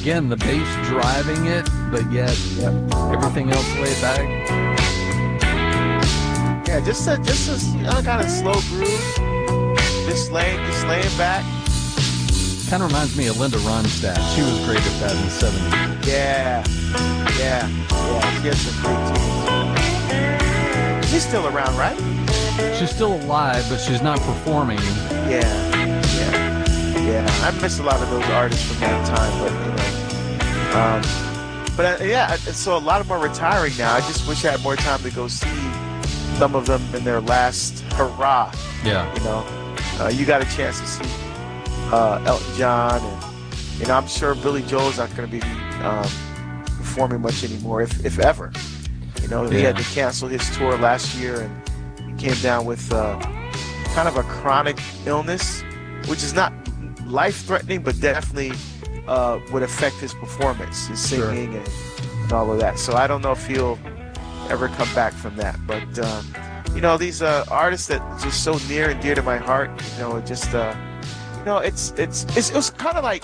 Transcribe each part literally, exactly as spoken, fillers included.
again, the bass driving it, but yet Yep. everything else laid back. Yeah, just a just a you know, kind of slow groove, just laying just laying back. Kind of reminds me of Linda Ronstadt. She was great at that in the seventies. Yeah, yeah, yeah. She has some great tunes. She's still around, right? She's still alive, but she's not performing. Yeah, yeah, yeah. I miss a lot of those artists from that time, but you know, um, but uh, yeah. So a lot of them are retiring now. I just wish I had more time to go see some of them in their last hurrah. Yeah. You know, uh, you got a chance to see uh, Elton John, and you know, I'm sure Billy Joel's not going to be um, performing much anymore, if if ever. You know, he Yeah. had to cancel his tour last year, and he came down with uh, kind of a chronic illness, which is not life-threatening, but definitely uh, would affect his performance, his Sure. singing, and, and all of that. So I don't know if he'll ever come back from that. But um, you know, these uh, artists that are just so near and dear to my heart. You know, it just uh, you know, it's it's, it's it was kind of like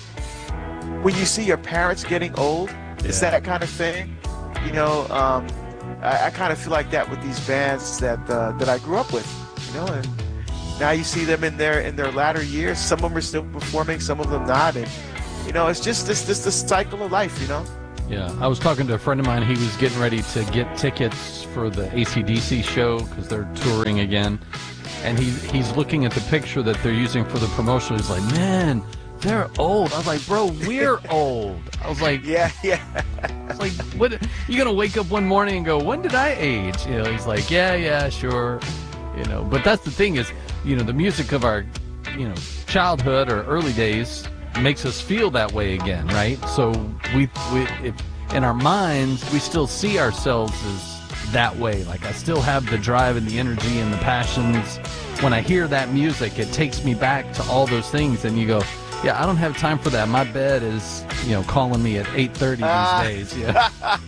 when you see your parents getting old. It's Yeah. that kind of thing. You know, um, I, I kind of feel like that with these bands that uh, that I grew up with. You know, and now you see them in their in their latter years. Some of them are still performing, some of them not, and you know, it's just this this the cycle of life. You know. Yeah, I was talking to a friend of mine. He was getting ready to get tickets for the A C D C show because they're touring again. And he he's looking at the picture that they're using for the promotion. He's like, man, they're old. I was like, bro, we're old. I was like, Yeah, yeah. I was like, what? You gonna wake up one morning and go, when did I age? You know, he's like, yeah, yeah, sure. You know, but that's the thing is, you know, the music of our, you know, childhood or early days makes us feel that way again, right? So we, we if, in our minds, we still see ourselves as that way. Like I still have the drive and the energy and the passions. When I hear that music, it takes me back to all those things, and you go, yeah, I don't have time for that. My bed is, you know, calling me at eight thirty these Ah. days. Yeah.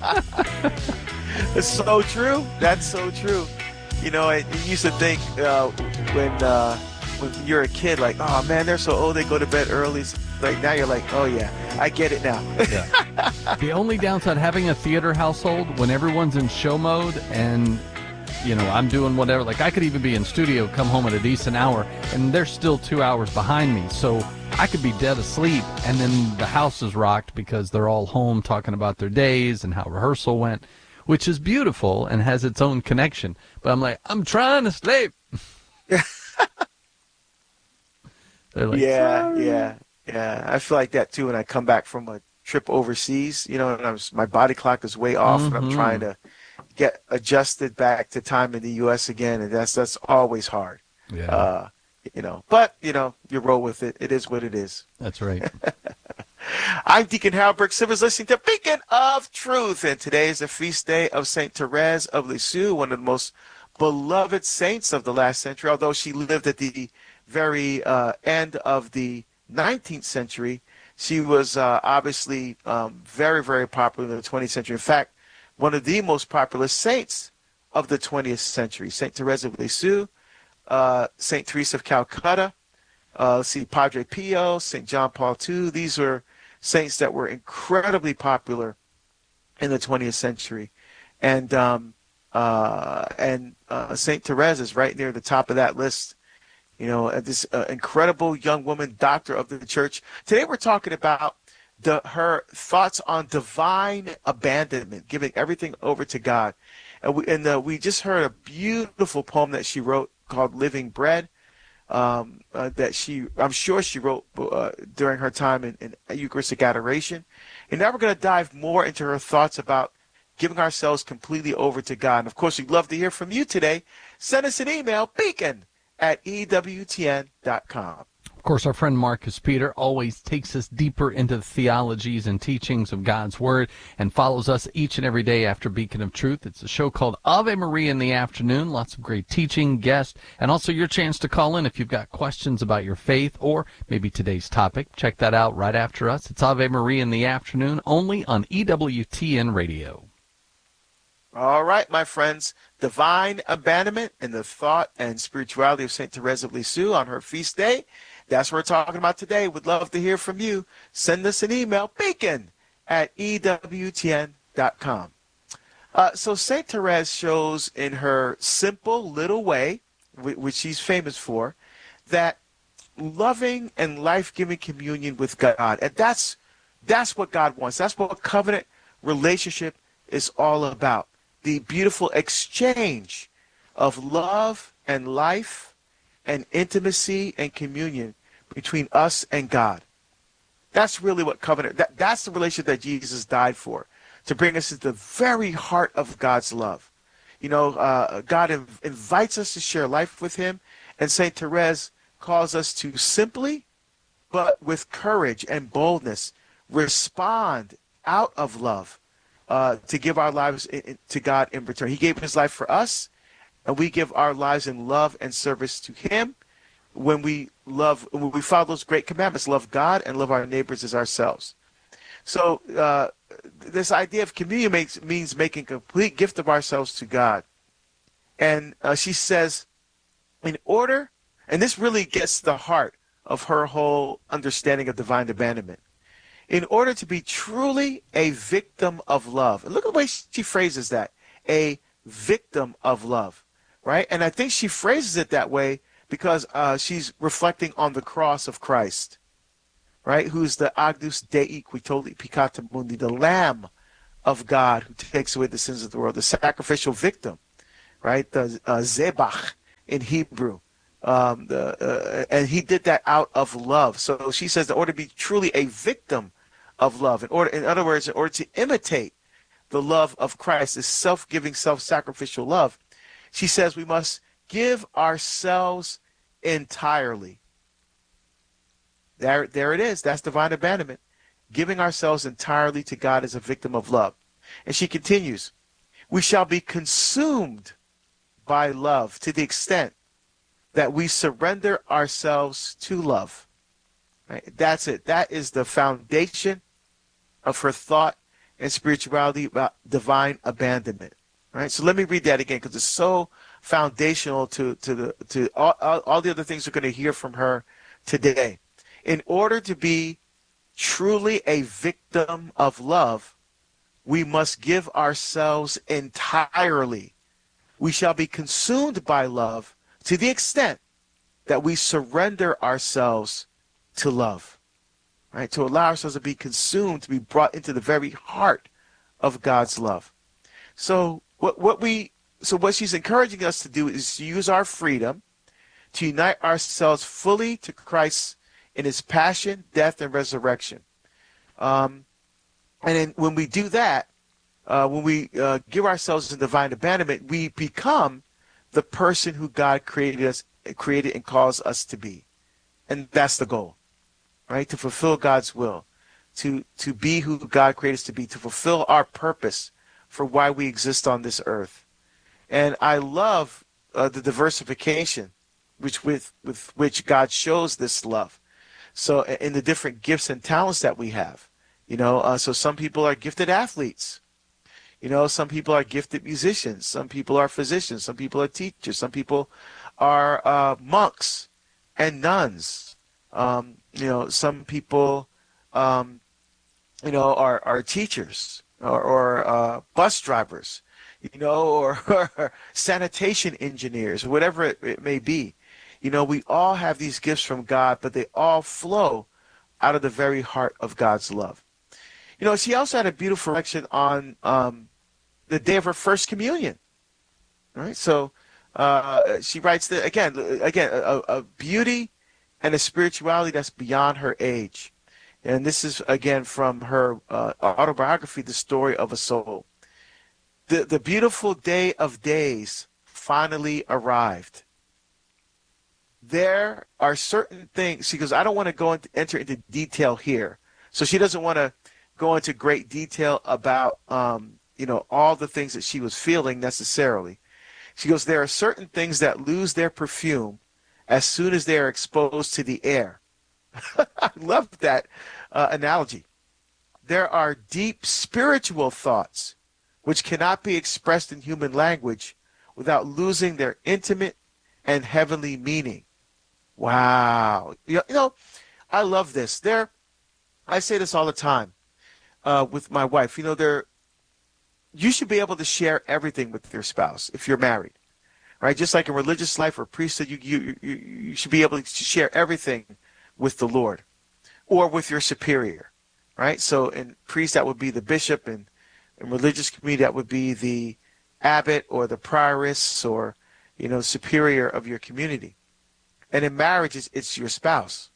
It's so true. That's so true. You know, I you used to think uh, when uh, when you're a kid, like, oh man, they're so old, they go to bed early. Like now you're like, oh yeah, I get it now. Yeah. The only downside having a theater household when everyone's in show mode and, you know, I'm doing whatever. Like I could even be in studio, come home at a decent hour, and they're still two hours behind me. So I could be dead asleep, and then the house is rocked because they're all home talking about their days and how rehearsal went, which is beautiful and has its own connection. But I'm like, I'm trying to sleep. They're like, yeah, "Sorry." yeah, yeah. I feel like that too when I come back from a trip overseas. You know, and I was, my body clock is way off, and I'm Mhm. trying to get adjusted back to time in the U S again, and that's that's always hard. Yeah, Uh, you know, but you know, you roll with it. It is what it is. that's right. I'm Deacon Harold Burke Sivers, listening to Beacon of Truth, and today is the feast day of Saint Therese of Lisieux, one of the most beloved saints of the last century. Although she lived at the very uh, end of the nineteenth century, she was uh, obviously um, very, very popular in the twentieth century. In fact, one of the most popular saints of the twentieth century, Saint Therese of Lisieux, uh, Saint Teresa of Calcutta, uh, let's see, Padre Pio, Saint John Paul the Second. These were saints that were incredibly popular in the twentieth century. And um, uh, and uh, Saint Therese is right near the top of that list. You know, uh, this uh, incredible young woman, doctor of the church. Today we're talking about the her thoughts on divine abandonment, giving everything over to God. And we, and uh, we just heard a beautiful poem that she wrote called Living Bread. Um, uh, that she, I'm sure she wrote uh, during her time in, in Eucharistic adoration. And now we're going to dive more into her thoughts about giving ourselves completely over to God. And of course, we'd love to hear from you today. Send us an email, beacon at E W T N dot com. Of course, our friend Marcus Peter always takes us deeper into the theologies and teachings of God's Word and follows us each and every day after Beacon of Truth. It's a show called Ave Maria in the afternoon. Lots of great teaching, guests, and also your chance to call in if you've got questions about your faith or maybe today's topic. Check that out right after us. It's Ave Maria in the afternoon, only on E W T N Radio. All right, my friends, divine abandonment and the thought and spirituality of Saint Therese of Lisieux on her feast day. That's what we're talking about today. Would love to hear from you. Send us an email, beacon at E W T N dot com. Uh, so Saint Therese shows in her simple little way, which she's famous for, that loving and life-giving communion with God, and that's that's what God wants. That's what covenant relationship is all about. The beautiful exchange of love and life and intimacy and communion between us and God. That's really what covenant, that, that's the relationship that Jesus died for, to bring us into the very heart of God's love. You know, uh, God inv- invites us to share life with him, and Saint Therese calls us to simply, but with courage and boldness, respond out of love uh, to give our lives in, in, to God in return. He gave his life for us, and we give our lives in love and service to him when we love, when we follow those great commandments, love God and love our neighbors as ourselves. So uh, this idea of communion makes, means making a complete gift of ourselves to God. And uh, she says, in order, and this really gets to the heart of her whole understanding of divine abandonment, in order to be truly a victim of love. And look at the way she phrases that, a victim of love, right? And I think she phrases it that way because uh, she's reflecting on the cross of Christ, right? Who's the Agnus Dei qui tollit peccata mundi, the Lamb of God who takes away the sins of the world, the sacrificial victim, right? The uh, Zebach in Hebrew. Um, the, uh, and he did that out of love. So she says, in order to be truly a victim of love, in order, in other words, in order to imitate the love of Christ, this self-giving, self-sacrificial love, she says we must give ourselves entirely. There, there it is. That's divine abandonment. Giving ourselves entirely to God as a victim of love. And she continues, we shall be consumed by love to the extent that we surrender ourselves to love. Right? That's it. That is the foundation of her thought and spirituality about divine abandonment. Right? So let me read that again because it's so foundational to, to, the, to all, all, all the other things we're going to hear from her today. In order to be truly a victim of love, we must give ourselves entirely. We shall be consumed by love to the extent that we surrender ourselves to love, right? To allow ourselves to be consumed, to be brought into the very heart of God's love. So what, what we, so what she's encouraging us to do is to use our freedom to unite ourselves fully to Christ in his passion, death, and resurrection. Um, and then when we do that, uh, when we uh, give ourselves in divine abandonment, we become the person who God created us, created and calls us to be. And that's the goal, right? To fulfill God's will, to, to be who God created us to be, to fulfill our purpose for why we exist on this earth. And I love uh, the diversification which with, with which God shows this love. So in the different gifts and talents that we have, you know, uh, so some people are gifted athletes. You know, some people are gifted musicians. Some people are physicians. Some people are teachers. Some people are uh, monks and nuns. Um, you know, some people, um, you know, are, are teachers or, or uh, bus drivers, you know, or, or sanitation engineers, whatever it, it may be. You know, we all have these gifts from God, but they all flow out of the very heart of God's love. You know, she also had a beautiful reflection on um, the day of her first communion. Right? So uh, she writes that, again, again, a, a beauty and a spirituality that's beyond her age. And this is, again, from her uh, autobiography, The Story of a Soul. The, the beautiful day of days finally arrived. There are certain things, she goes, I don't want to go into, enter into detail here. So she doesn't want to go into great detail about, um, you know, all the things that she was feeling necessarily. She goes, there are certain things that lose their perfume as soon as they are exposed to the air. I love that uh, analogy. There are deep spiritual thoughts which cannot be expressed in human language without losing their intimate and heavenly meaning. Wow. You you know, I love this. There, I say this all the time uh, with my wife. You know, there, you should be able to share everything with your spouse if you're married, right? Just like in religious life or priesthood, you you you, you should be able to share everything with the Lord or with your superior, right? So in priest, that would be the bishop, and in religious community, that would be the abbot or the prioress or, you know, superior of your community. And in marriage, it's, it's your spouse.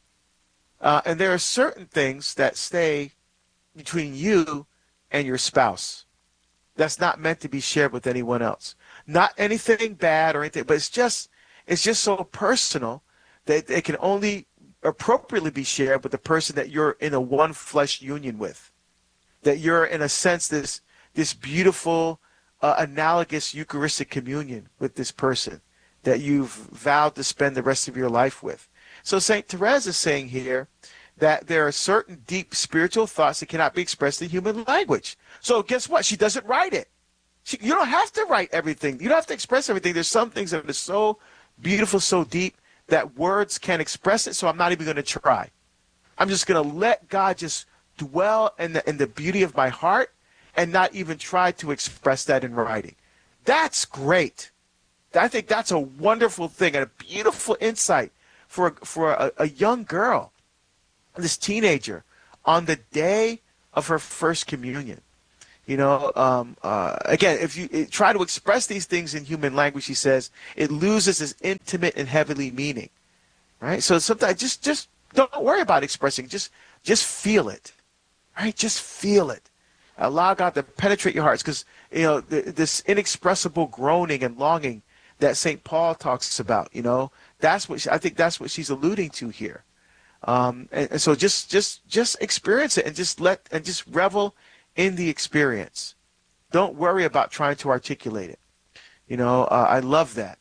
Uh, and there are certain things that stay between you and your spouse that's not meant to be shared with anyone else. Not anything bad or anything, but it's just it's just so personal that it can only appropriately be shared with the person that you're in a one flesh union with. That you're in a sense this this beautiful uh, analogous Eucharistic communion with this person that you've vowed to spend the rest of your life with. So Saint Therese is saying here that there are certain deep spiritual thoughts that cannot be expressed in human language. So guess what? She doesn't write it. She, you don't have to write everything. You don't have to express everything. There's some things that are so beautiful, so deep, that words can't express it, so I'm not even going to try. I'm just going to let God just dwell in the, in the beauty of my heart and not even try to express that in writing. That's great. I think that's a wonderful thing and a beautiful insight for, for a, a young girl, this teenager, on the day of her first communion. You know, um, uh, again, if you it, try to express these things in human language, he says, it loses its intimate and heavenly meaning, right? So sometimes just just don't worry about expressing. Just just feel it, right? Just feel it. Allow God to penetrate your hearts, because you know th- this inexpressible groaning and longing that Saint Paul talks about. You know, that's what she, I think that's what she's alluding to here. Um, and, and so just just just experience it and just let and just revel in the experience. Don't worry about trying to articulate it. You know, uh, I love that.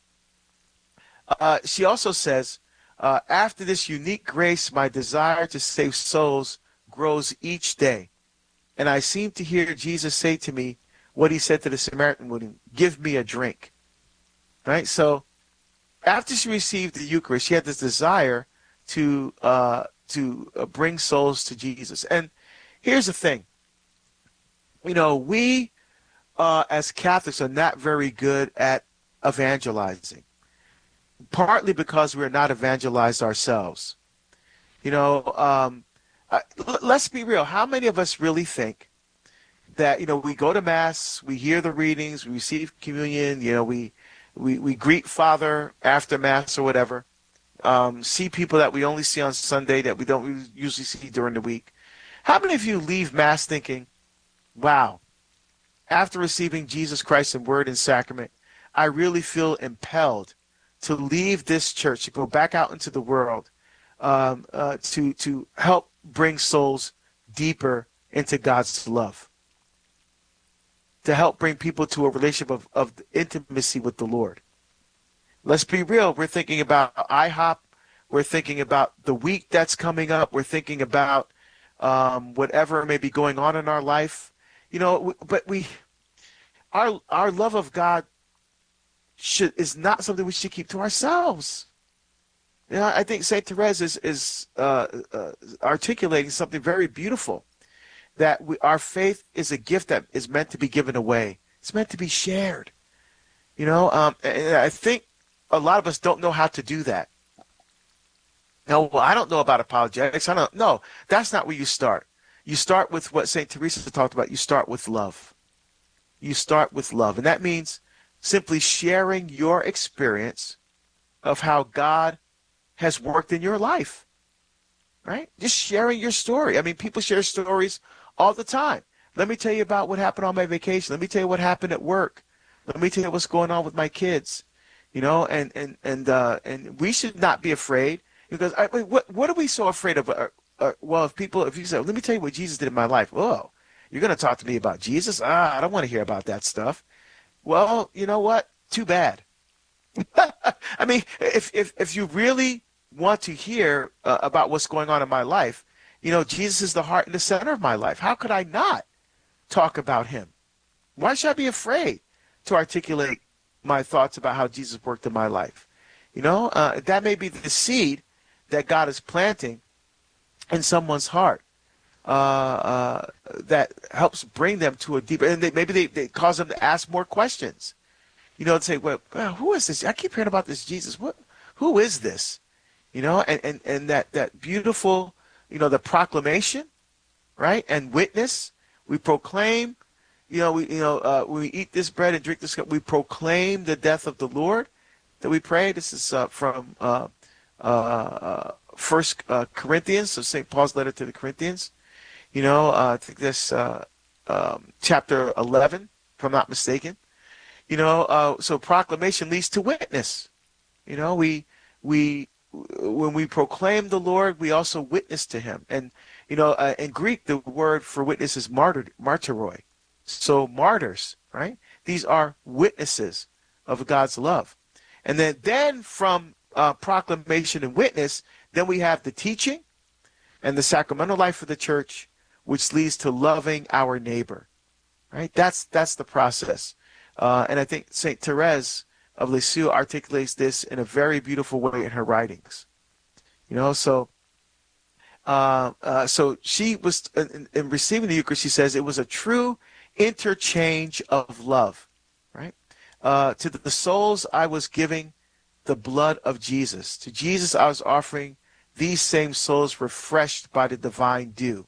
Uh, she also says, uh, after this unique grace, my desire to save souls grows each day. And I seem to hear Jesus say to me what he said to the Samaritan woman, give me a drink. Right? So after she received the Eucharist, she had this desire to, uh, to uh, bring souls to Jesus. And here's the thing. You know, we uh, as Catholics are not very good at evangelizing, partly because we're not evangelized ourselves. You know, um, uh, l- let's be real. How many of us really think that, you know, we go to Mass, we hear the readings, we receive communion, you know, we, we, we greet Father after Mass or whatever, um, see people that we only see on Sunday that we don't usually see during the week. How many of you leave Mass thinking, wow, after receiving Jesus Christ in word and sacrament, I really feel impelled to leave this church, to go back out into the world, um, uh, to, to help bring souls deeper into God's love, to help bring people to a relationship of, of intimacy with the Lord. Let's be real. We're thinking about I hop. We're thinking about the week that's coming up. We're thinking about um, whatever may be going on in our life. You know, but we, our our love of God should is not something we should keep to ourselves. You know, I think Saint Therese is is uh, uh, articulating something very beautiful. That we, our faith is a gift that is meant to be given away. It's meant to be shared. You know, um, and I think a lot of us don't know how to do that. No, well, I don't know about apologetics. I don't. No, that's not where you start. You start with what Saint Teresa talked about. You start with love. You start with love. And that means simply sharing your experience of how God has worked in your life, right? Just sharing your story. I mean, people share stories all the time. Let me tell you about what happened on my vacation. Let me tell you what happened at work. Let me tell you what's going on with my kids, you know, and, and, and, uh, and we should not be afraid, because I, what, what are we so afraid of? Uh, Uh, well, if people, if you say, let me tell you what Jesus did in my life. Oh, you're going to talk to me about Jesus? Ah, I don't want to hear about that stuff. Well, you know what? Too bad. I mean, if, if, if you really want to hear uh, about what's going on in my life, you know, Jesus is the heart and the center of my life. How could I not talk about him? Why should I be afraid to articulate my thoughts about how Jesus worked in my life? You know, uh, that may be the seed that God is planting in someone's heart uh, uh, that helps bring them to a deeper, and they, maybe they, they cause them to ask more questions. You know, and say, well, well, who is this? I keep hearing about this Jesus. What, who is this? You know, and, and, and that, that beautiful, you know, the proclamation, right? And witness. We proclaim, you know, we, you know, uh, when we eat this bread and drink this cup, we proclaim the death of the Lord that we pray. This is uh, from uh, uh, First uh, Corinthians, so Saint Paul's letter to the Corinthians. You know, uh, I think this uh, um, chapter eleven, if I'm not mistaken. You know, uh, so proclamation leads to witness. You know, we we when we proclaim the Lord, we also witness to Him. And you know, uh, in Greek, the word for witness is martyr, martyroi. So martyrs, right? These are witnesses of God's love. And then, then from uh, proclamation and witness, then we have the teaching and the sacramental life of the church, which leads to loving our neighbor, right? That's that's the process. Uh, and I think Saint Therese of Lisieux articulates this in a very beautiful way in her writings. You know, so uh, uh, so she was, in, in receiving the Eucharist, she says it was a true interchange of love, right? Uh, to the souls I was giving the blood of Jesus. To Jesus I was offering these same souls refreshed by the divine dew.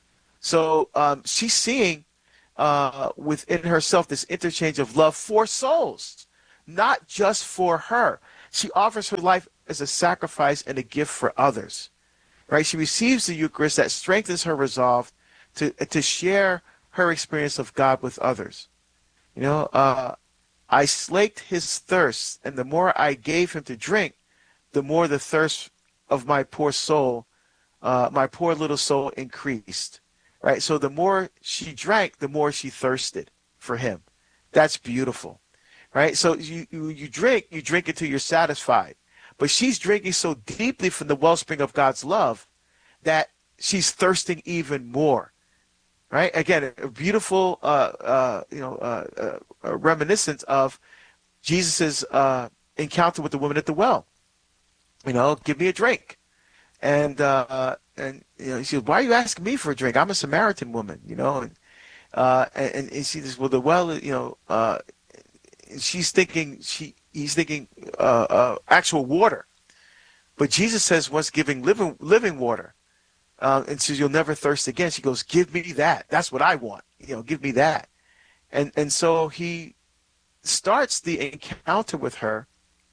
So um, she's seeing uh, within herself this interchange of love for souls, not just for her. She offers her life as a sacrifice and a gift for others, right? She receives the Eucharist that strengthens her resolve to, to share her experience of God with others. You know, uh, I slaked his thirst, and the more I gave him to drink, the more the thirst of my poor soul, uh, my poor little soul increased. Right? So the more she drank, the more she thirsted for him. That's beautiful. Right? So you, you, you drink, you drink until you're satisfied. But she's drinking so deeply from the wellspring of God's love that she's thirsting even more. Right? Again, a beautiful, uh, uh, you know, uh, uh, uh, reminiscence of Jesus's uh, encounter with the woman at the well. You know, give me a drink, and uh, and you know, she goes, "Why are you asking me for a drink? I'm a Samaritan woman." You know, and uh, and, and she says, "Well, the well, you know," uh, and she's thinking she he's thinking uh, uh, actual water, but Jesus says, "What's giving living living water?" Uh, and says, "You'll never thirst again." She goes, "Give me that. That's what I want. You know, give me that." And and so he starts the encounter with her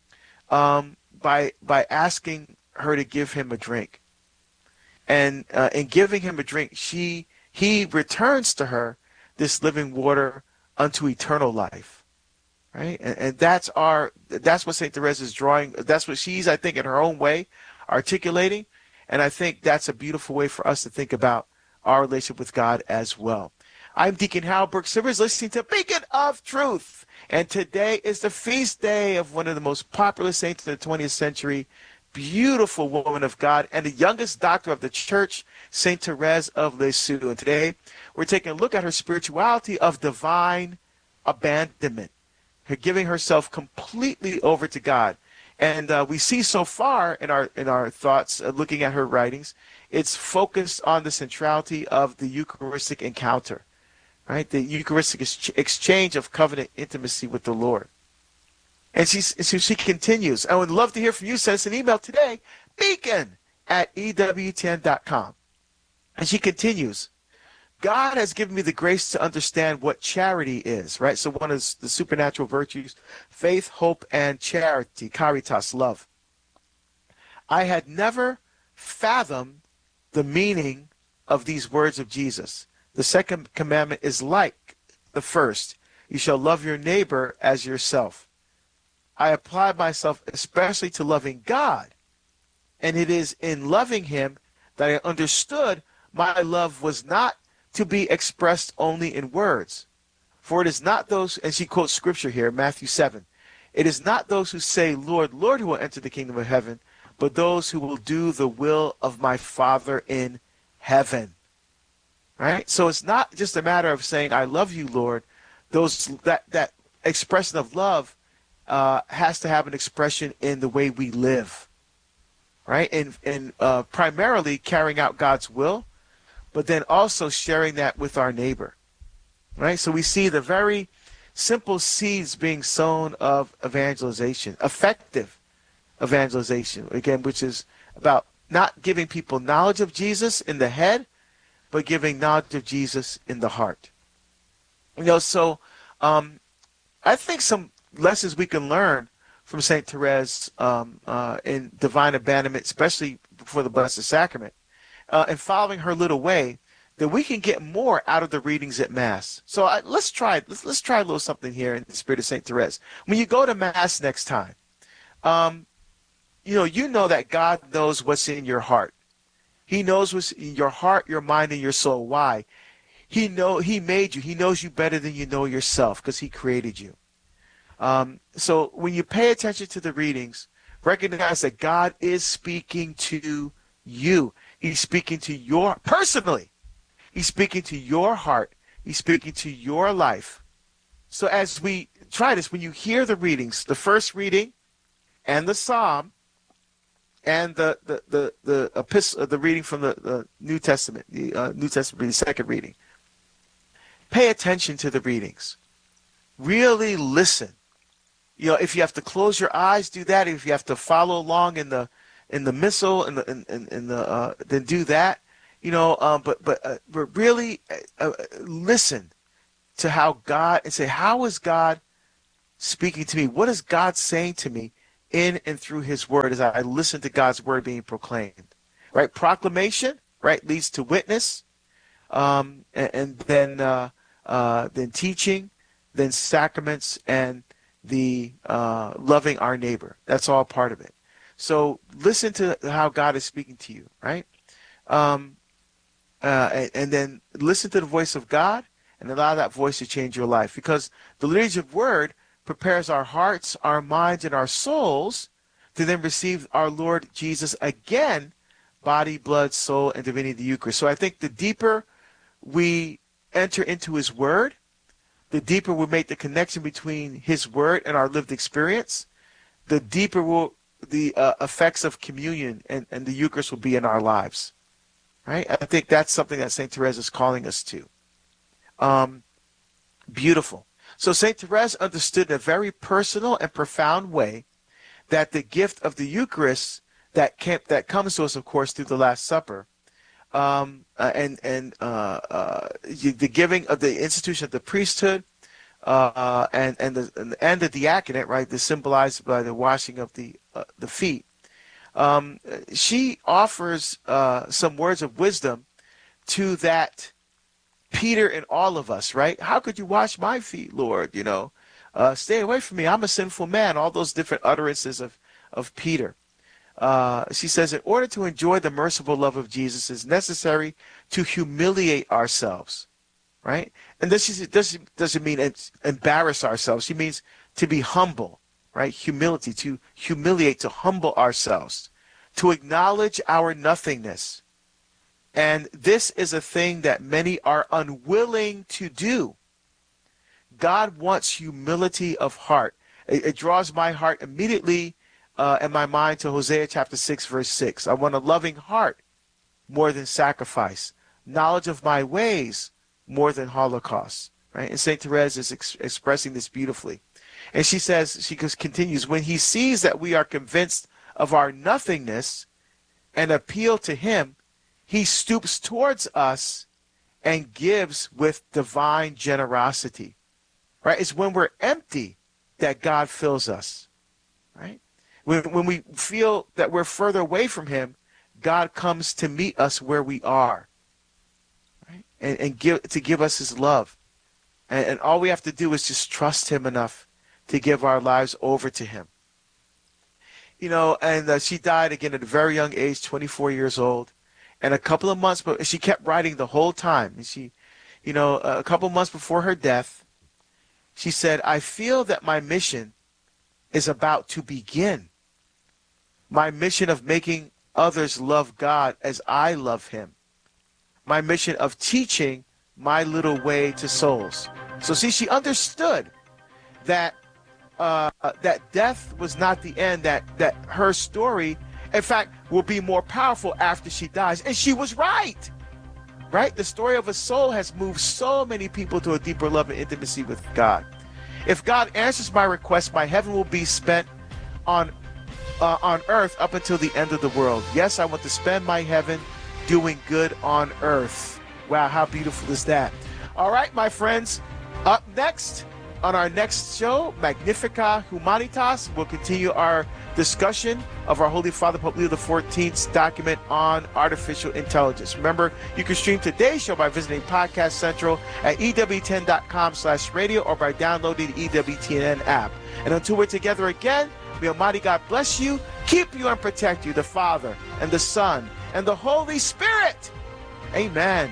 um, by by asking her to give him a drink, and uh, in giving him a drink, she he returns to her this living water unto eternal life, right? And, and that's our that's what Saint Therese is drawing. That's what she's, I think, in her own way, articulating. And I think that's a beautiful way for us to think about our relationship with God as well. I'm Deacon Hal Brooks Sivers, listening to Beacon of Truth. And today is the feast day of one of the most popular saints of the twentieth century, beautiful woman of God, and the youngest doctor of the church, Saint Therese of Lisieux. And today we're taking a look at her spirituality of divine abandonment, her giving herself completely over to God. And uh, we see so far in our in our thoughts, uh, looking at her writings, it's focused on the centrality of the Eucharistic encounter, right? The Eucharistic ex- exchange of covenant intimacy with the Lord. And she, so she continues. I would love to hear from you. Send us an email today, beacon at E W T N dot com. And she continues. God has given me the grace to understand what charity is, right? So one is the supernatural virtues, faith, hope, and charity, caritas, love. I had never fathomed the meaning of these words of Jesus. The second commandment is like the first. You shall love your neighbor as yourself. I applied myself especially to loving God, and it is in loving him that I understood my love was not to be expressed only in words. For it is not those, and she quotes scripture here, Matthew seven, it is not those who say, Lord, Lord, who will enter the kingdom of heaven, but those who will do the will of my Father in heaven. Right? So it's not just a matter of saying, I love you, Lord. Those that, that expression of love uh, has to have an expression in the way we live. right? And, and uh, primarily carrying out God's will, but then also sharing that with our neighbor, right? So we see the very simple seeds being sown of evangelization, effective evangelization, again, which is about not giving people knowledge of Jesus in the head, but giving knowledge of Jesus in the heart. You know, so um, I think some lessons we can learn from Saint Therese um, uh, in divine abandonment, especially before the Blessed Sacrament, uh, and following her little way, that we can get more out of the readings at Mass. So I, let's try let's let's try a little something here in the spirit of Saint Therese. When you go to Mass next time, um, you know you know that God knows what's in your heart. He knows what's in your heart, your mind, and your soul. Why? He know He made you. He knows you better than you know yourself because He created you. Um, so when you pay attention to the readings, recognize that God is speaking to you. He's speaking to your personally. He's speaking to your heart. He's speaking to your life. So as we try this, when you hear the readings, the first reading and the psalm and the the the the epistle, the reading from the, the New Testament, the uh, New Testament, the second reading, pay attention to the readings. Really listen. You know, if you have to close your eyes, do that. If you have to follow along in the in the missal and the in, in, in the uh, then do that. You know, um, but but uh, but really uh, uh, listen to how God and say, how is God speaking to me? What is God saying to me in and through His Word as I listen to God's Word being proclaimed? Right, proclamation, right, leads to witness, um, and, and then uh, uh, then teaching, then sacraments, and the uh, loving our neighbor. That's all part of it. So listen to how God is speaking to you, right? Um, Uh, and, and then listen to the voice of God and allow that voice to change your life. Because the liturgy of word prepares our hearts, our minds, and our souls to then receive our Lord Jesus again, body, blood, soul, and divinity of the Eucharist. So I think the deeper we enter into His Word, the deeper we make the connection between His Word and our lived experience, the deeper will the uh, effects of communion and, and the Eucharist will be in our lives. Right? I think that's something that Saint Therese is calling us to. Um, beautiful. So Saint Therese understood in a very personal and profound way that the gift of the Eucharist that can, that comes to us, of course, through the Last Supper, um, uh, and and uh, uh, the giving of the institution of the priesthood, uh, and and the and the diaconate, right, is symbolized by the washing of the uh, the feet. Um, she offers uh, some words of wisdom to that Peter in all of us, right? How could you wash my feet, Lord? You know, uh, stay away from me. I'm a sinful man. All those different utterances of, of Peter. Uh, she says, in order to enjoy the merciful love of Jesus, it's necessary to humiliate ourselves, right? And this is, doesn't, doesn't mean embarrass ourselves. She means to be humble. Right? Humility, to humiliate, to humble ourselves, to acknowledge our nothingness. And this is a thing that many are unwilling to do. God wants humility of heart. It, it draws my heart immediately uh, and my mind to Hosea chapter six, verse six. I want a loving heart more than sacrifice, knowledge of my ways more than holocaust. Right? And Saint Therese is ex- expressing this beautifully. And she says, she continues, when He sees that we are convinced of our nothingness and appeal to Him, He stoops towards us and gives with divine generosity. Right? It's when we're empty that God fills us. Right? When, when we feel that we're further away from Him, God comes to meet us where we are. Right? And, and give, to give us His love. And, and all we have to do is just trust Him enough to give our lives over to Him. You know, and uh, she died again at a very young age, twenty-four years old. And a couple of months, but she kept writing the whole time. And she, you know, a couple of months before her death, she said, I feel that my mission is about to begin. My mission of making others love God as I love Him. My mission of teaching my little way to souls. So see, she understood that Uh, that death was not the end, that, that her story in fact, will be more powerful after she dies. And she was right. Right? The story of a soul has moved so many people to a deeper love and intimacy with God. If God answers my request, my heaven will be spent on uh, on earth up until the end of the world. Yes, I want to spend my heaven doing good on earth. Wow, how beautiful is that? All right, my friends, up next on our next show, Magnificat Humanitas, we'll continue our discussion of our Holy Father Pope Leo the fourteenth's document on artificial intelligence. Remember, you can stream today's show by visiting Podcast Central at E W T N dot com slash radio or by downloading the E W T N app. And until we're together again, may Almighty God bless you, keep you and protect you, the Father and the Son and the Holy Spirit. Amen.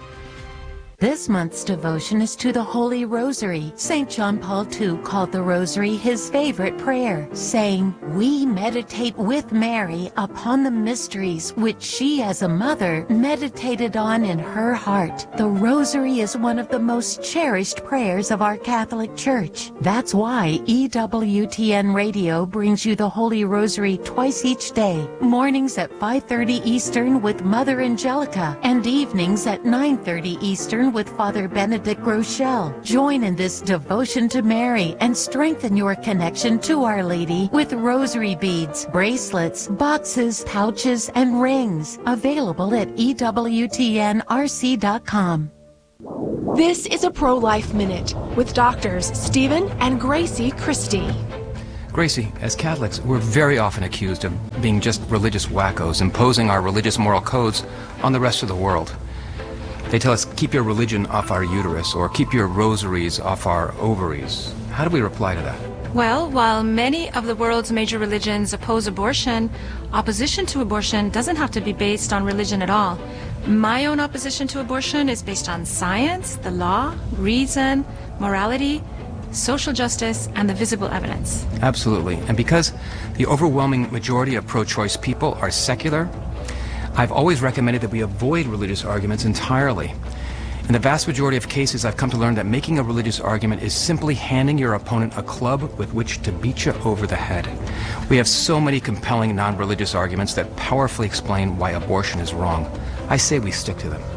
This month's devotion is to the Holy Rosary. Saint John Paul the Second called the Rosary his favorite prayer, saying, "We meditate with Mary upon the mysteries which she as a mother meditated on in her heart." The Rosary is one of the most cherished prayers of our Catholic Church. That's why E W T N Radio brings you the Holy Rosary twice each day, mornings at five thirty Eastern with Mother Angelica, and evenings at nine thirty Eastern with Father Benedict Rochelle. Join in this devotion to Mary and strengthen your connection to Our Lady with rosary beads, bracelets, boxes, pouches, and rings. Available at E W T N R C dot com. This is a Pro-Life Minute with doctors Stephen and Gracie Christie. Gracie, as Catholics, we're very often accused of being just religious wackos, imposing our religious moral codes on the rest of the world. They tell us, keep your religion off our uterus, or keep your rosaries off our ovaries. How do we reply to that? Well, while many of the world's major religions oppose abortion, opposition to abortion doesn't have to be based on religion at all. My own opposition to abortion is based on science, the law, reason, morality, social justice, and the visible evidence. Absolutely. And because the overwhelming majority of pro-choice people are secular, I've always recommended that we avoid religious arguments entirely. In the vast majority of cases, I've come to learn that making a religious argument is simply handing your opponent a club with which to beat you over the head. We have so many compelling non-religious arguments that powerfully explain why abortion is wrong. I say we stick to them.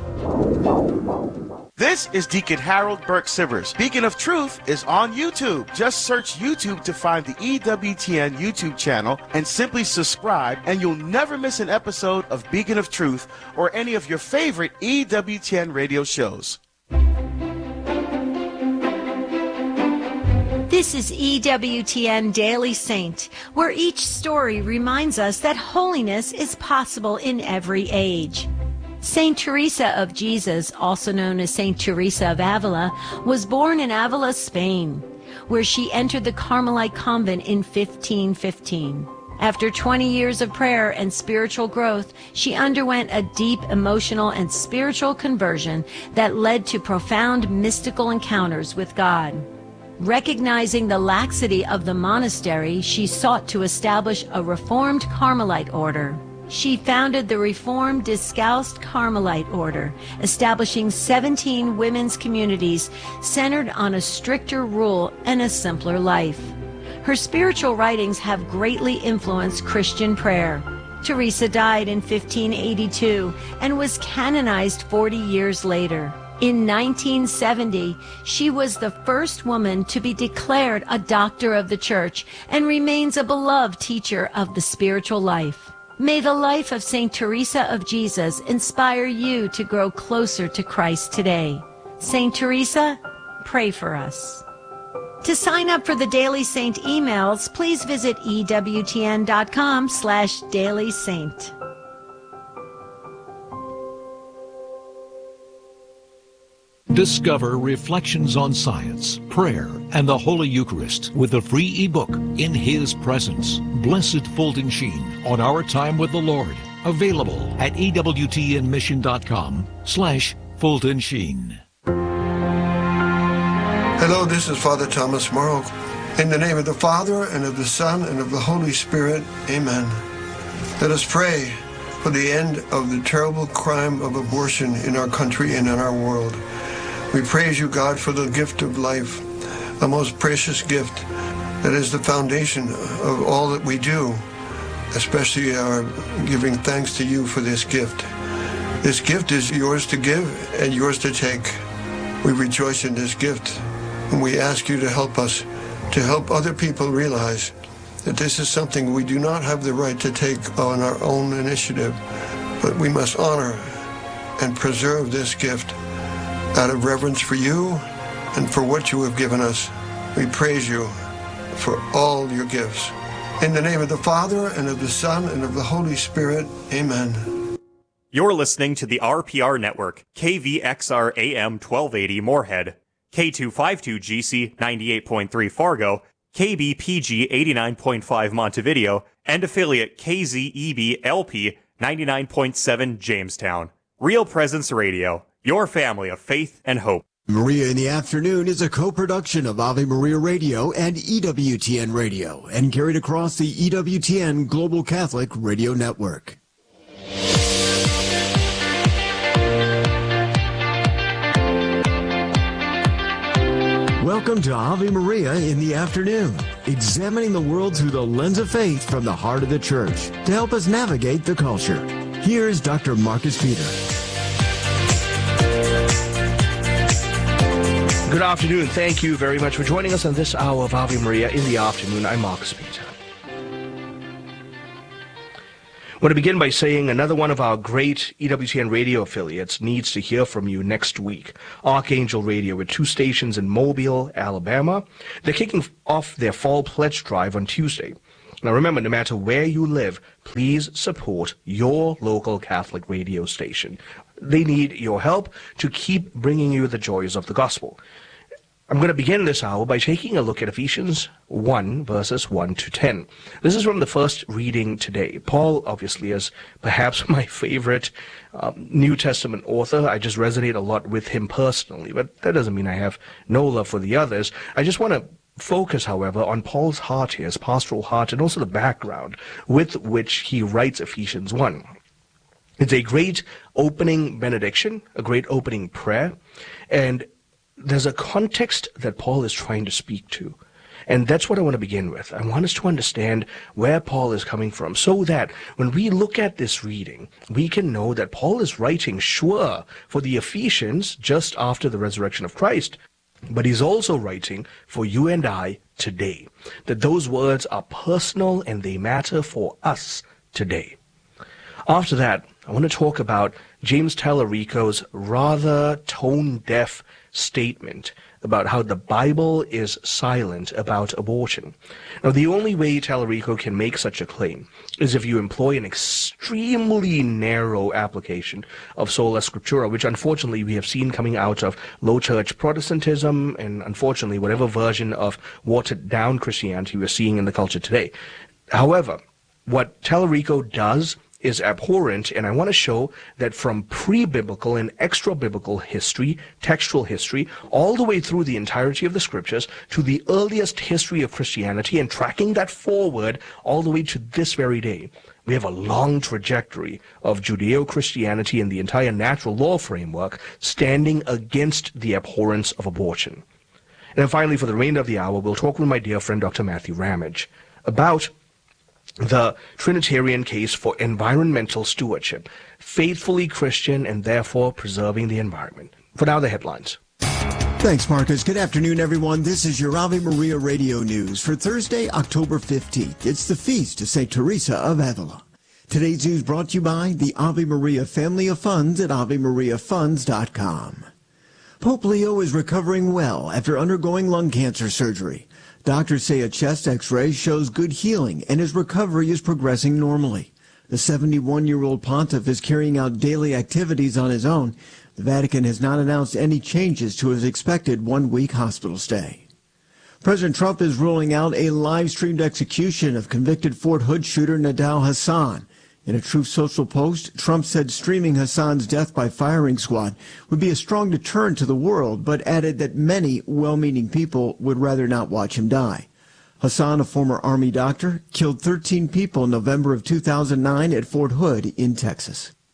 This is Deacon Harold Burke Sivers. Beacon of Truth is on YouTube. Just search YouTube to find the E W T N YouTube channel and simply subscribe, and you'll never miss an episode of Beacon of Truth or any of your favorite E W T N radio shows. This is E W T N Daily Saint, where each story reminds us that holiness is possible in every age. Saint Teresa of Jesus, also known as Saint Teresa of Avila, was born in Avila, Spain, where she entered the Carmelite convent in fifteen fifteen. After twenty years of prayer and spiritual growth, she underwent a deep emotional and spiritual conversion that led to profound mystical encounters with God. Recognizing the laxity of the monastery, she sought to establish a Reformed Carmelite order. She founded the Reformed Discalced Carmelite Order, establishing seventeen women's communities centered on a stricter rule and a simpler life. Her spiritual writings have greatly influenced Christian prayer. Teresa died in fifteen eighty-two and was canonized forty years later. In nineteen seventy, she was the first woman to be declared a doctor of the Church and remains a beloved teacher of the spiritual life. May the life of Saint Teresa of Jesus inspire you to grow closer to Christ today. Saint Teresa, pray for us. To sign up for the Daily Saint emails, please visit E W T N dot com slash Daily Saint. Discover Reflections on Science, Prayer, and the Holy Eucharist with the free ebook, In His Presence, Blessed Fulton Sheen on Our Time with the Lord. Available at E W T N mission dot com slash Fulton Sheen. Hello, this is Father Thomas Morrow. In the name of the Father, and of the Son, and of the Holy Spirit, amen. Let us pray for the end of the terrible crime of abortion in our country and in our world. We praise you, God, for the gift of life, a most precious gift that is the foundation of all that we do. especially are giving thanks to you for this gift. This gift is yours to give and yours to take. We rejoice in this gift, and we ask you to help us, to help other people realize that this is something we do not have the right to take on our own initiative, but we must honor and preserve this gift out of reverence for you and for what you have given us. We praise you for all your gifts. In the name of the Father, and of the Son, and of the Holy Spirit, amen. You're listening to the R P R Network, K V X R A M twelve eighty Moorhead, K two fifty-two G C ninety-eight point three Fargo, K B P G eighty-nine point five Montevideo, and affiliate K Z E B L P ninety-nine point seven Jamestown. Real Presence Radio, your family of faith and hope. Maria in the Afternoon is a co-production of Ave Maria Radio and E W T N Radio, and carried across the E W T N Global Catholic Radio Network. Welcome to Ave Maria in the Afternoon, examining the world through the lens of faith from the heart of the Church to help us navigate the culture. Here's Doctor Marcus Peter. Good afternoon. Thank you very much for joining us on this hour of Ave Maria in the Afternoon. I'm Marcus Peter. I want to begin by saying another one of our great E W T N radio affiliates needs to hear from you next week. Archangel Radio, with two stations in Mobile, Alabama. They're kicking off their fall pledge drive on Tuesday. Now remember, no matter where you live, please support your local Catholic radio station. They need your help to keep bringing you the joys of the gospel. I'm going to begin this hour by taking a look at Ephesians one, verses one to ten. This is from the first reading today. Paul, obviously, is perhaps my favorite um, New Testament author. I just resonate a lot with him personally, but that doesn't mean I have no love for the others. I just want to focus, however, on Paul's heart here, his pastoral heart, and also the background with which he writes Ephesians one. It's a great opening benediction, a great opening prayer, and there's a context that Paul is trying to speak to. And that's what I want to begin with. I want us to understand where Paul is coming from, so that when we look at this reading, we can know that Paul is writing, sure, for the Ephesians just after the resurrection of Christ, but he's also writing for you and I today, that those words are personal and they matter for us today. After that, I want to talk about James Tallarico's rather tone-deaf statement about how the Bible is silent about abortion. Now, the only way Tallarico can make such a claim is if you employ an extremely narrow application of sola scriptura, which unfortunately we have seen coming out of low church Protestantism and unfortunately whatever version of watered-down Christianity we're seeing in the culture today. However, what Tallarico does is abhorrent, and I want to show that from pre-biblical and extra-biblical history, textual history, all the way through the entirety of the scriptures to the earliest history of Christianity, and tracking that forward all the way to this very day, we have a long trajectory of Judeo-Christianity and the entire natural law framework standing against the abhorrence of abortion. And then finally, for the remainder of the hour, we'll talk with my dear friend Doctor Matthew Ramage about the Trinitarian case for environmental stewardship, faithfully Christian and therefore preserving the environment. For now, the headlines. Thanks, Marcus. Good afternoon, everyone. This is your Ave Maria Radio News for Thursday, October fifteenth. It's the feast of Saint Teresa of Avila. Today's news brought to you by the Ave Maria Family of Funds at ave maria funds dot com. Pope Leo is recovering well after undergoing lung cancer surgery. Doctors say a chest x-ray shows good healing and his recovery is progressing normally. The seventy-one-year-old pontiff is carrying out daily activities on his own. The Vatican has not announced any changes to his expected one-week hospital stay. President Trump is ruling out a live-streamed execution of convicted Fort Hood shooter Nidal Hasan. In a Truth Social post, Trump said streaming Hassan's death by firing squad would be a strong deterrent to the world, but added that many well-meaning people would rather not watch him die. Hassan, a former Army doctor, killed thirteen people in November of two thousand nine at Fort Hood in Texas.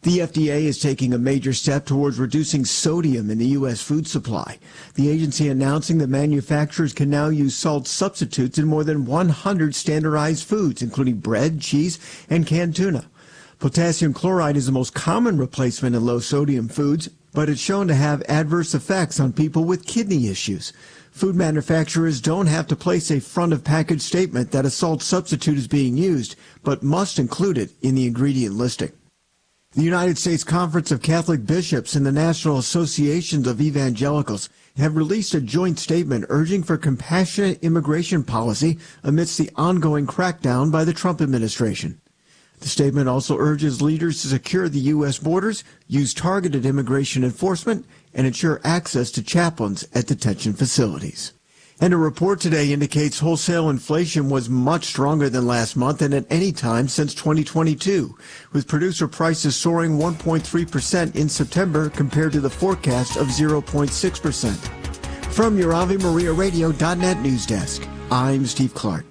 The F D A is taking a major step towards reducing sodium in the U S food supply. The agency announcing that manufacturers can now use salt substitutes in more than one hundred standardized foods, including bread, cheese, and canned tuna. Potassium chloride is the most common replacement in low-sodium foods, but it's shown to have adverse effects on people with kidney issues. Food manufacturers don't have to place a front-of-package statement that a salt substitute is being used, but must include it in the ingredient listing. The United States Conference of Catholic Bishops and the National Associations of Evangelicals have released a joint statement urging for compassionate immigration policy amidst the ongoing crackdown by the Trump administration. The statement also urges leaders to secure the U S borders, use targeted immigration enforcement, and ensure access to chaplains at detention facilities. And a report today indicates wholesale inflation was much stronger than last month and at any time since twenty twenty-two, with producer prices soaring one point three percent in September compared to the forecast of zero point six percent. From your Ave Maria Radio dot net news desk, I'm Steve Clark.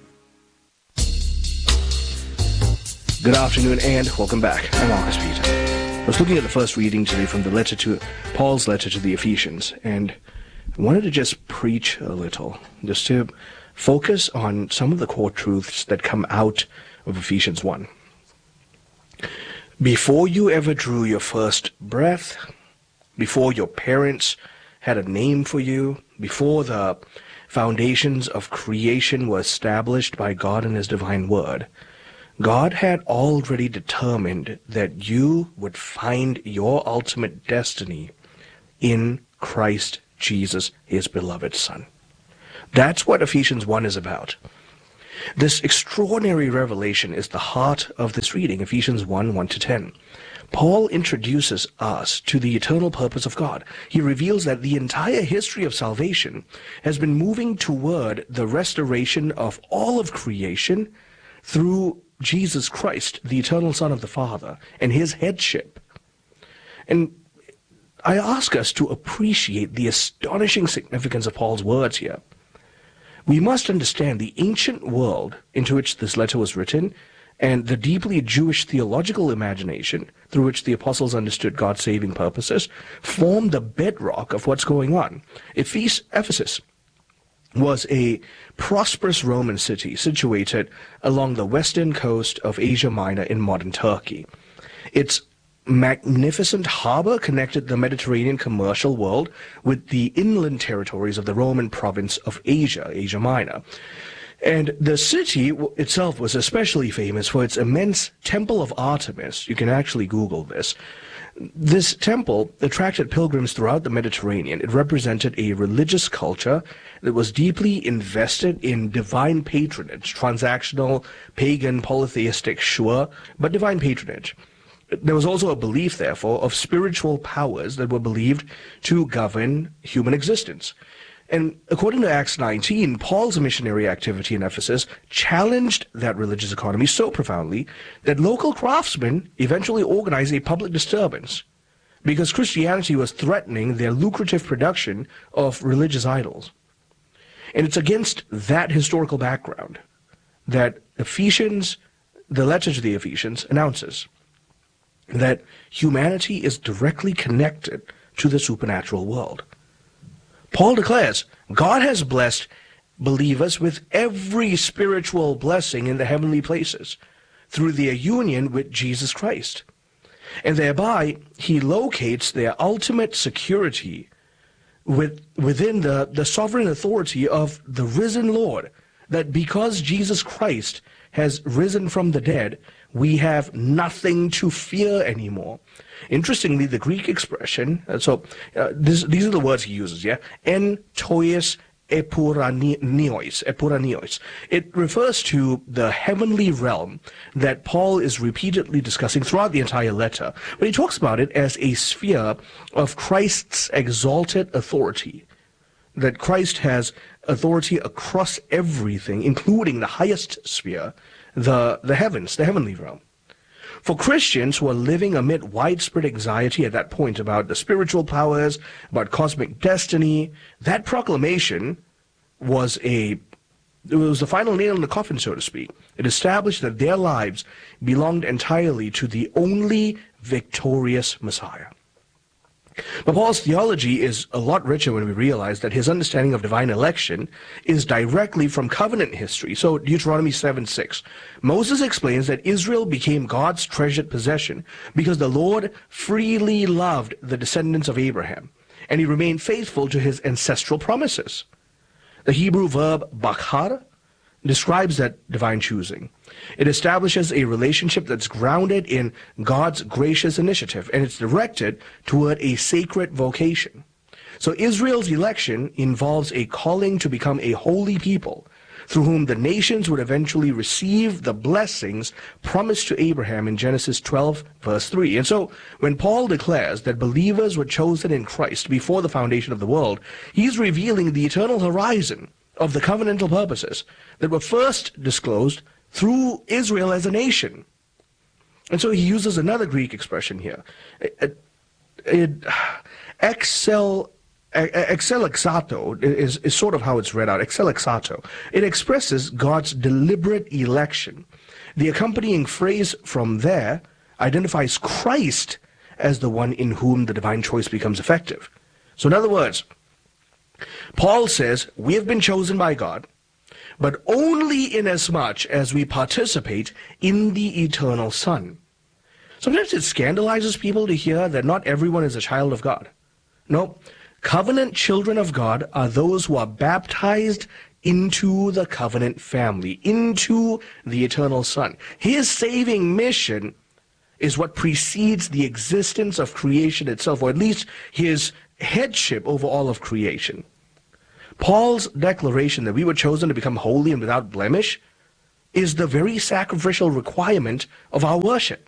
Good afternoon and welcome back. I'm Marcus Peter. I was looking at the first reading today from the letter to Paul's letter to the Ephesians, and I wanted to just preach a little, just to focus on some of the core truths that come out of Ephesians one. Before you ever drew your first breath, before your parents had a name for you, before the foundations of creation were established by God and His divine word, God had already determined that you would find your ultimate destiny in Christ Jesus, His beloved Son. That's what Ephesians one is about. This extraordinary revelation is the heart of this reading, Ephesians one, one to ten. Paul introduces us to the eternal purpose of God. He reveals that the entire history of salvation has been moving toward the restoration of all of creation through Jesus Christ, the eternal Son of the Father, and His headship. And I ask us to appreciate the astonishing significance of Paul's words here. We must understand the ancient world into which this letter was written and the deeply Jewish theological imagination through which the apostles understood God's saving purposes form the bedrock of what's going on. Ephesus was a prosperous Roman city situated along the western coast of Asia Minor in modern Turkey. Its magnificent harbor connected the Mediterranean commercial world with the inland territories of the Roman province of Asia, Asia Minor. And the city itself was especially famous for its immense Temple of Artemis. You can actually Google this. This temple attracted pilgrims throughout the Mediterranean. It represented a religious culture that was deeply invested in divine patronage, transactional, pagan, polytheistic, sure, but divine patronage. There was also a belief, therefore, of spiritual powers that were believed to govern human existence. And according to Acts nineteen, Paul's missionary activity in Ephesus challenged that religious economy so profoundly that local craftsmen eventually organized a public disturbance because Christianity was threatening their lucrative production of religious idols. And it's against that historical background that Ephesians, the letter to the Ephesians, announces that humanity is directly connected to the supernatural world. Paul declares, God has blessed believers with every spiritual blessing in the heavenly places through their union with Jesus Christ. And thereby, he locates their ultimate security with, within the, the sovereign authority of the risen Lord, that because Jesus Christ has risen from the dead, we have nothing to fear anymore. Interestingly, the Greek expression, uh, so uh, this, these are the words he uses, yeah? En tois epuranios, epuranios. It refers to the heavenly realm that Paul is repeatedly discussing throughout the entire letter. But he talks about it as a sphere of Christ's exalted authority, that Christ has authority across everything, including the highest sphere, the, the heavens, the heavenly realm. For Christians who are living amid widespread anxiety at that point about the spiritual powers, about cosmic destiny, that proclamation was a it was the final nail in the coffin, so to speak. It established that their lives belonged entirely to the only victorious Messiah. But Paul's theology is a lot richer when we realize that his understanding of divine election is directly from covenant history. So Deuteronomy seven six, Moses explains that Israel became God's treasured possession because the Lord freely loved the descendants of Abraham, and he remained faithful to his ancestral promises. The Hebrew verb bakhar describes that divine choosing. It establishes a relationship that's grounded in God's gracious initiative, and it's directed toward a sacred vocation. So Israel's election involves a calling to become a holy people, through whom the nations would eventually receive the blessings promised to Abraham in Genesis twelve, verse three. And so, when Paul declares that believers were chosen in Christ before the foundation of the world, he's revealing the eternal horizon of the covenantal purposes that were first disclosed through Israel as a nation. And so he uses another Greek expression here. It, it, excel, exelexato is, is sort of how it's read out. Exelexato. It expresses God's deliberate election. The accompanying phrase from there identifies Christ as the one in whom the divine choice becomes effective. So in other words, Paul says we have been chosen by God, but only inasmuch as we participate in the eternal Son. Sometimes it scandalizes people to hear that not everyone is a child of God. No, covenant children of God are those who are baptized into the covenant family, into the eternal Son. His saving mission is what precedes the existence of creation itself, or at least his headship over all of creation. Paul's declaration that we were chosen to become holy and without blemish is the very sacrificial requirement of our worship.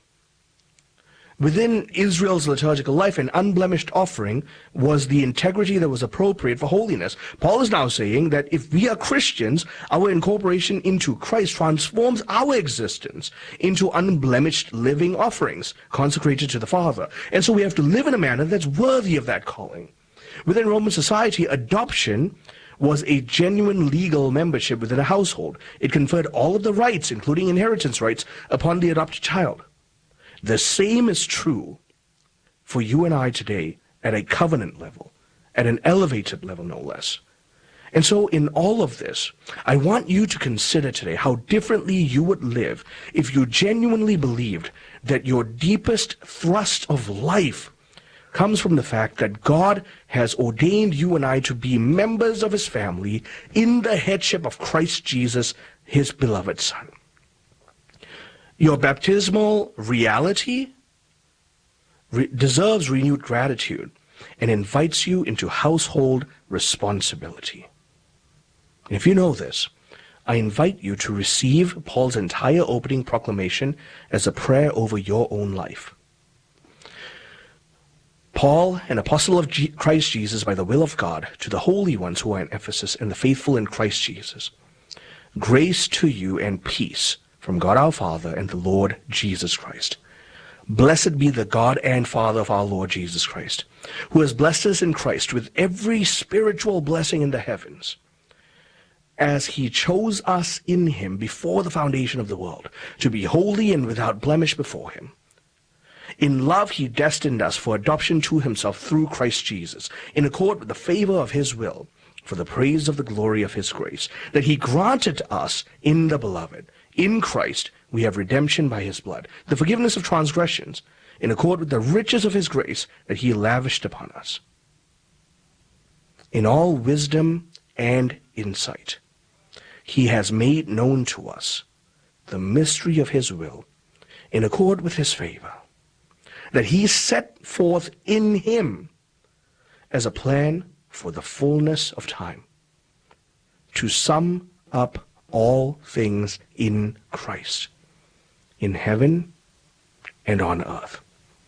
Within Israel's liturgical life, an unblemished offering was the integrity that was appropriate for holiness. Paul is now saying that if we are Christians, our incorporation into Christ transforms our existence into unblemished living offerings consecrated to the Father. And so we have to live in a manner that's worthy of that calling. Within Roman society, adoption was a genuine legal membership within a household. It conferred all of the rights, including inheritance rights, upon the adopted child. The same is true for you and I today at a covenant level, at an elevated level no less. And so in all of this, I want you to consider today how differently you would live if you genuinely believed that your deepest thrust of life comes from the fact that God has ordained you and I to be members of his family in the headship of Christ Jesus, his beloved Son. Your baptismal reality re- deserves renewed gratitude and invites you into household responsibility. And if you know this, I invite you to receive Paul's entire opening proclamation as a prayer over your own life. Paul, an apostle of G- Christ Jesus by the will of God, to the holy ones who are in Ephesus and the faithful in Christ Jesus, grace to you and peace from God our Father and the Lord Jesus Christ. Blessed be the God and Father of our Lord Jesus Christ, who has blessed us in Christ with every spiritual blessing in the heavens, as he chose us in him before the foundation of the world, to be holy and without blemish before him. In love he destined us for adoption to himself through Christ Jesus, in accord with the favor of his will, for the praise of the glory of his grace, that he granted to us in the beloved. In Christ we have redemption by his blood, the forgiveness of transgressions, in accord with the riches of his grace that he lavished upon us. In all wisdom and insight, he has made known to us the mystery of his will, in accord with his favor, that he set forth in him as a plan for the fullness of time, to sum up all things in Christ, in heaven and on earth.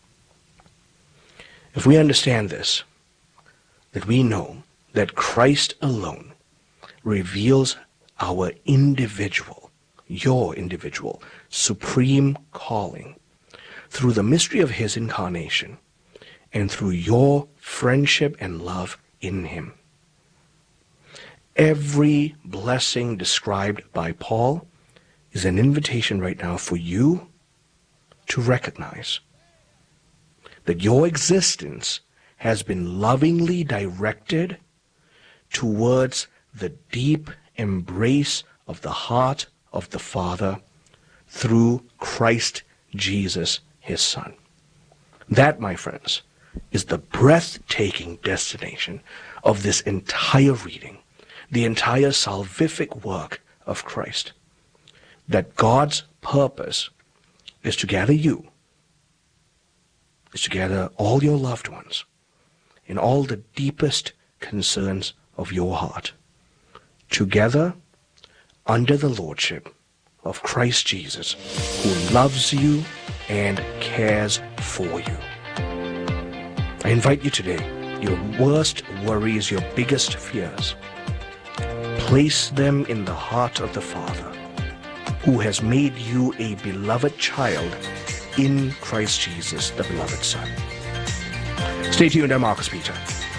If we understand this, that we know that Christ alone reveals our individual, your individual, supreme calling, through the mystery of his incarnation and through your friendship and love in him. Every blessing described by Paul is an invitation right now for you to recognize that your existence has been lovingly directed towards the deep embrace of the heart of the Father through Christ Jesus, his Son. That, my friends, is the breathtaking destination of this entire reading, the entire salvific work of Christ. That God's purpose is to gather you, is to gather all your loved ones in all the deepest concerns of your heart, together under the lordship of Christ Jesus, who loves you and cares for you. I invite you today, your worst worries, your biggest fears, place them in the heart of the Father, who has made you a beloved child in Christ Jesus, the beloved Son. Stay tuned, I'm Marcus Peter.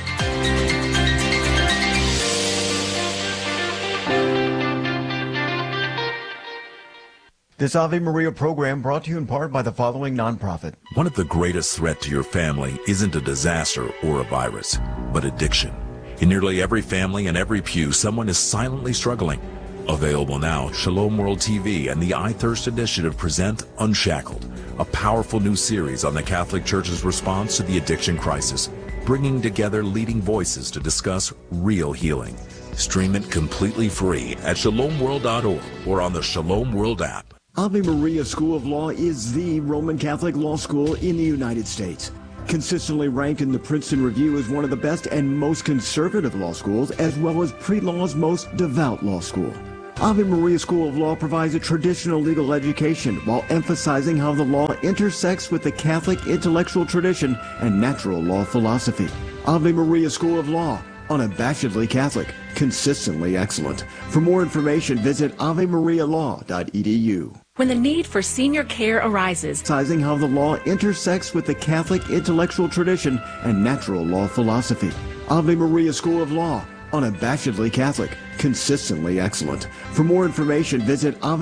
This Ave Maria program brought to you in part by the following nonprofit. One of the greatest threats to your family isn't a disaster or a virus, but addiction. In nearly every family and every pew, someone is silently struggling. Available now, Shalom World T V and the I Thirst Initiative present Unshackled, a powerful new series on the Catholic Church's response to the addiction crisis, bringing together leading voices to discuss real healing. Stream it completely free at shalom world dot org or on the Shalom World app. Ave Maria School of Law is the Roman Catholic law school in the United States. Consistently ranked in the Princeton Review as one of the best and most conservative law schools, as well as pre-law's most devout law school. Ave Maria School of Law provides a traditional legal education while emphasizing how the law intersects with the Catholic intellectual tradition and natural law philosophy. Ave Maria School of Law, unabashedly Catholic, consistently excellent. For more information, visit ave maria law dot e d u. When the need for senior care arises, Emphasizing how the law intersects with the Catholic intellectual tradition and natural law philosophy. Ave Maria School of Law, unabashedly Catholic, consistently excellent. For more information, visit Ave